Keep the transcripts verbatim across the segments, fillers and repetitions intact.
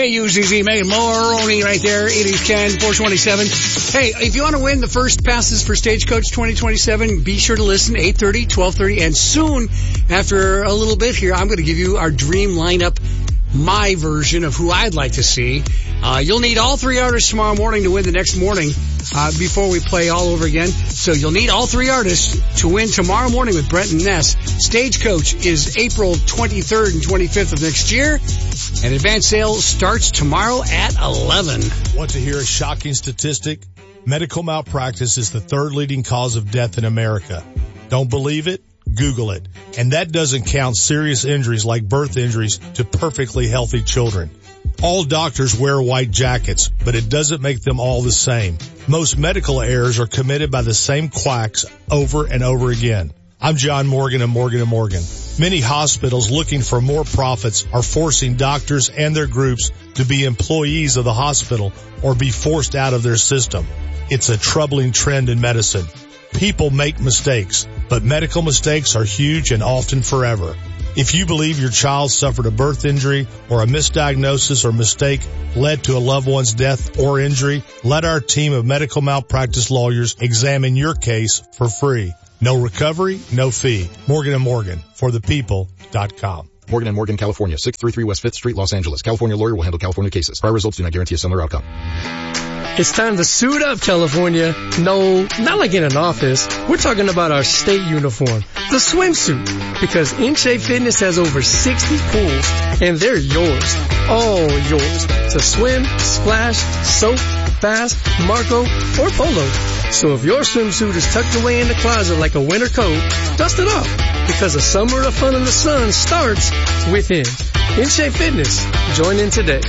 Hey, U Z Z, Megan Mulroney right there. It is Ken, four twenty-seven. Hey, if you want to win the first passes for Stagecoach twenty twenty-seven, be sure to listen, eight thirty, twelve thirty, and soon, after a little bit here, I'm going to give you our dream lineup, my version of who I'd like to see. Uh, you'll need all three artists tomorrow morning to win the next morning uh, before we play all over again. So you'll need all three artists to win tomorrow morning with Brent and Ness. Stagecoach is April twenty-third and twenty-fifth of next year. And advance sales starts tomorrow at eleven. Want to hear a shocking statistic? Medical malpractice is the third leading cause of death in America. Don't believe it? Google it. And that doesn't count serious injuries like birth injuries to perfectly healthy children. All doctors wear white jackets, but it doesn't make them all the same. Most medical errors are committed by the same quacks over and over again. I'm John Morgan of Morgan and Morgan. Many hospitals looking for more profits are forcing doctors and their groups to be employees of the hospital or be forced out of their system. It's a troubling trend in medicine. People make mistakes, but medical mistakes are huge and often forever. If you believe your child suffered a birth injury or a misdiagnosis or mistake led to a loved one's death or injury, let our team of medical malpractice lawyers examine your case for free. No recovery, no fee. Morgan and Morgan, for the people dot com. Morgan and Morgan, California, six thirty-three West fifth Street, Los Angeles. California lawyer will handle California cases. Prior results do not guarantee a similar outcome. It's time to suit up, California. No, not like in an office. We're talking about our state uniform, the swimsuit. Because In-Shape Fitness has over sixty pools, and they're yours. All yours. To swim, splash, soak, bass, Marco, or polo. So if your swimsuit is tucked away in the closet like a winter coat, dust it off. Because a summer of fun in the sun starts within. In-Shape Fitness. Join in today.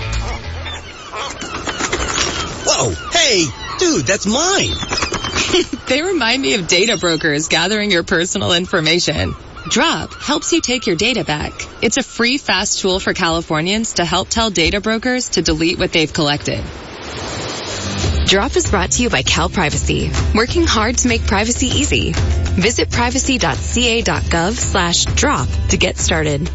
Whoa, hey, dude, that's mine. They remind me of data brokers gathering your personal information. Drop helps you take your data back. It's a free, fast tool for Californians to help tell data brokers to delete what they've collected. Drop is brought to you by Cal Privacy, working hard to make privacy easy. Visit privacy.ca.gov slash drop to get started.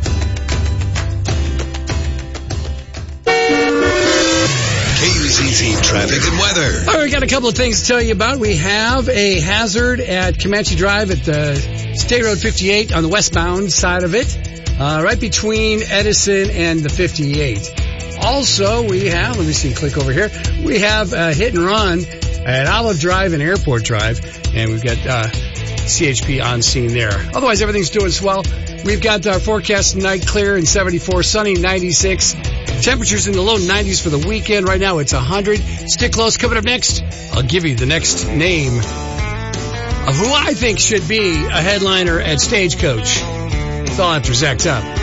K U Z Z traffic and weather. All right, we got a couple of things to tell you about. We have a hazard at Comanche Drive at the State Road fifty-eight on the westbound side of it, uh, right between Edison and the fifty-eight. Also, we have, let me see, click over here. We have a hit and run at Olive Drive and Airport Drive, and we've got uh, C H P on scene there. Otherwise, everything's doing swell. We've got our forecast tonight, clear and seventy-four, sunny, ninety-six. Temperatures in the low nineties for the weekend. Right now, it's one hundred. Stick close. Coming up next, I'll give you the next name of who I think should be a headliner at Stagecoach. It's all after Zach's Up.